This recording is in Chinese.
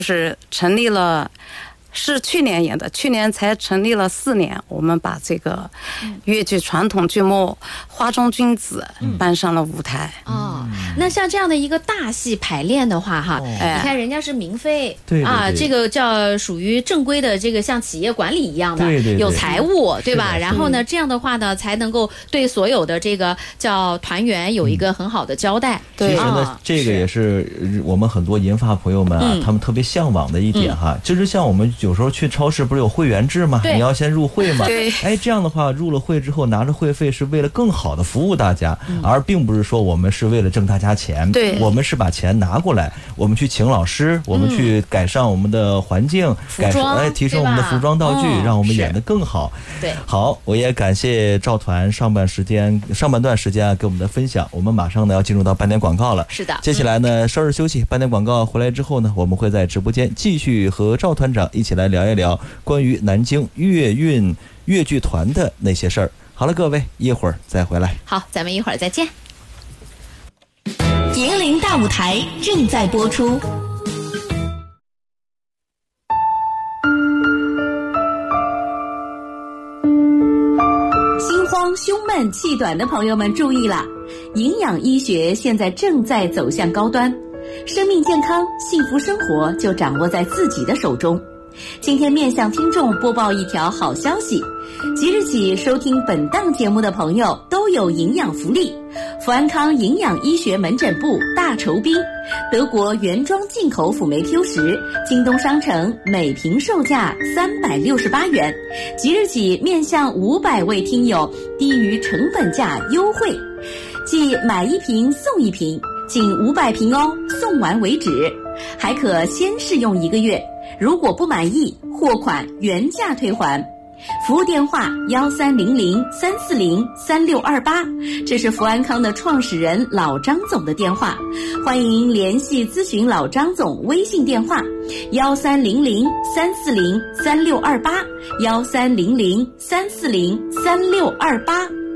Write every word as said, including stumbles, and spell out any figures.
是成立了，是去年演的，去年才成立了四年，我们把这个粤剧传统剧目《花中君子》搬上了舞台。 嗯、哦，那像这样的一个大戏排练的话，哈、哦，你看人家是明妃， 对啊，这个叫属于正规的，这个像企业管理一样的， 对对对， 有财务，对吧？然后呢，这样的话呢，才能够对所有的这个叫团员有一个很好的交代。 嗯、对，其实呢，这个也是我们很多银发朋友们啊，嗯、他们特别向往的一点哈，嗯、就是像我们有时候去超市不是有会员制吗？你要先入会嘛。 对， 哎，这样的话入了会之后拿着会费是为了更好的服务大家，嗯、而并不是说我们是为了挣大家钱。 对， 我们是把钱拿过来，我们去请老师，我们去改善我们的环境， 嗯、 改善哎提升我们的服装道具， 哦、 让我们演得更好。 对， 好，我也感谢赵团上半时间上半段时间啊给我们的分享。我们马上呢要进入到半点广告了。 是的， 接下来呢、嗯、稍事休息，半点广告回来之后呢，我们会在直播间继续和赵团长一起来聊一聊关于南京粤韵粤剧团的那些事儿。好了，各位，一会儿再回来。 好，咱们一会儿再见。 银铃大舞台正在播出。心慌、胸闷、气短的朋友们注意了，营养医学现在正在走向高端，生命健康、幸福生活就掌握在自己的手中。今天面向听众播报一条好消息，即日起收听本档节目的朋友都有营养福利。福安康营养医学门诊部大酬宾，德国原装进口辅酶 Q 十，京东商城每瓶售价三百六十八元，即日起面向五百位听友低于成本价优惠，即买一瓶送一瓶，仅五百瓶哦，送完为止，还可先试用一个月，如果不满意，货款原价退还。服务电话幺三零零三四零三六二八，这是福安康的创始人老张总的电话，欢迎联系咨询老张总微信电话幺三零零三四零三六二八幺三零零三四零三六二八。